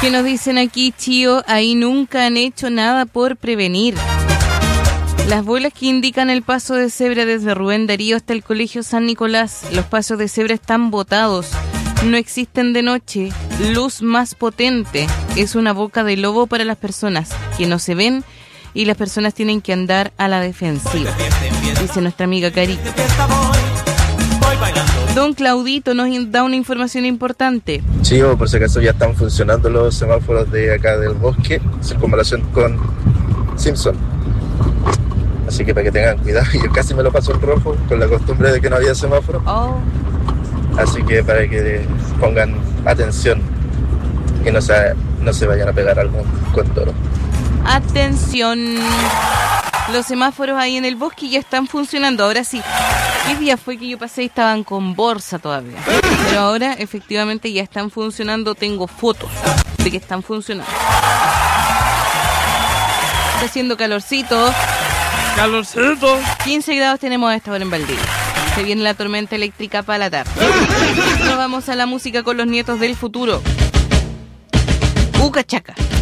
¿Qué nos dicen aquí, Chío? Ahí nunca han hecho nada por prevenir. Las bolas que indican el paso de cebra desde Rubén Darío hasta el Colegio San Nicolás. Los pasos de cebra están botados. No existen de noche. Luz más potente. Es una boca de lobo para las personas que no se ven y las personas tienen que andar a la defensiva, dice nuestra amiga Cari. Don Claudito nos da una información importante. Sí, por si acaso ya están funcionando los semáforos de acá del bosque, en comparación con Simpson. Así que para que tengan cuidado, yo casi me lo paso en rojo con la costumbre de que no había semáforo. Oh. Así que para que pongan atención y no se vayan a pegar algún condoro. Atención. Los semáforos ahí en el bosque ya están funcionando. Ahora sí. ¿Qué día fue que yo pasé y estaban con bolsa todavía? Pero ahora efectivamente ya están funcionando. Tengo fotos de que están funcionando. Está haciendo calorcito. ¡Calorcito! 15 grados tenemos a esta hora en Valdivia. Se viene la tormenta eléctrica para la tarde. Nos vamos a la música con los nietos del futuro. Uca Chaca.